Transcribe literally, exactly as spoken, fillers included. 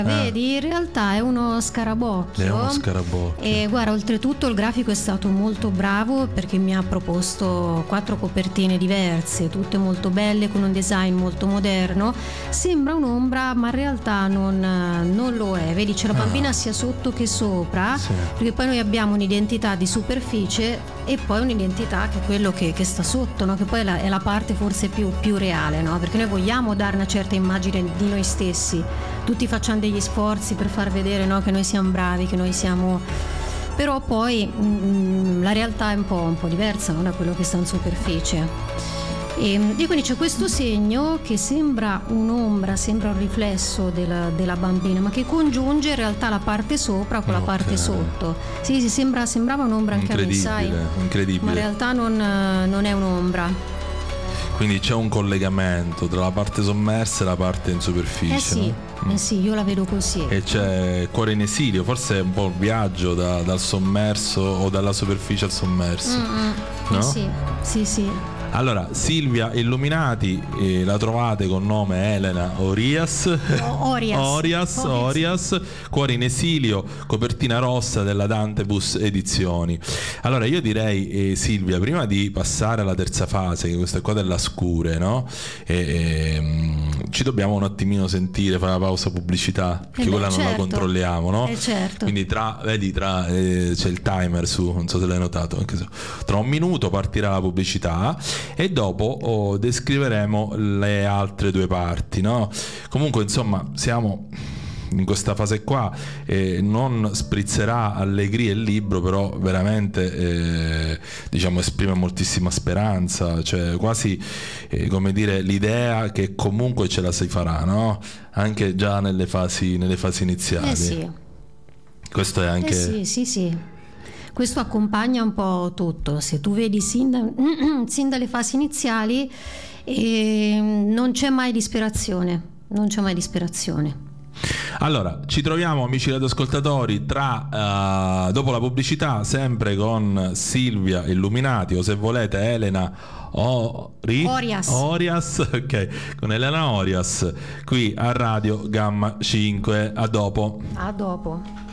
Vedi, in realtà è uno scarabocchio. È uno scarabocchio. E guarda, oltretutto il grafico è stato molto bravo perché mi ha proposto quattro copertine diverse, tutte molto belle, con un design molto moderno. Sembra un'ombra, ma in realtà non, non lo è. Vedi, c'è la bambina Ah. sia sotto che sopra, Sì. perché poi noi abbiamo un'identità di superficie e poi un'identità che è quello che, che sta sotto, no? Che poi è la, è la parte forse più, più reale, no? Perché noi vogliamo dare una certa immagine di noi stessi, tutti facciamo degli sforzi per far vedere, no? Che noi siamo bravi, che noi siamo, però poi mh, la realtà è un po', un po' diversa, no? Da quello che sta in superficie. E, e quindi c'è questo segno che sembra un'ombra, sembra un riflesso della, della bambina, ma che congiunge in realtà la parte sopra con la Ok. parte sotto. Sì, sì, sembra, sembrava un'ombra anche a me, sai? Incredibile, Ma in incredibile. realtà non, non è un'ombra. Quindi c'è un collegamento tra la parte sommersa e la parte in superficie. Eh sì, no? eh sì, io la vedo così. E c'è Cuore in esilio, forse è un po' il viaggio da- dal sommerso o dalla superficie al sommerso. Mm-mm. No? Eh sì, sì, sì. Allora, Silvia Illuminati, eh, la trovate con nome Elena Orias. O- Orias. Orias, Orias. Orias, Cuore in esilio, copertina rossa della Dantebus Edizioni. Allora io direi, eh, Silvia, prima di passare alla terza fase, che questa è qua della scure, no? E, ehm, ci dobbiamo un attimino sentire, fare una pausa pubblicità, perché Eh beh, quella non la certo. controlliamo, no? Eh certo. Quindi tra, vedi, tra, eh, c'è il timer su, non so se l'hai notato, anche se tra un minuto partirà la pubblicità e dopo oh, descriveremo le altre due parti, no? Comunque insomma siamo in questa fase qua, eh, non sprizzerà allegria il libro, però veramente eh, diciamo esprime moltissima speranza, cioè quasi eh, come dire l'idea che comunque ce la si farà, no? Anche già nelle fasi, nelle fasi iniziali. Eh sì. Questo è anche... Eh sì, sì, sì. Questo accompagna un po' tutto. Se tu vedi sin, da- sin dalle fasi iniziali, eh, non c'è mai disperazione, non c'è mai disperazione. Allora, ci troviamo amici radioascoltatori tra eh, dopo la pubblicità, sempre con Silvia Illuminati, o se volete Elena Ori- Orias. Orias, ok, con Elena Orias qui a Radio Gamma cinque. A dopo. A dopo.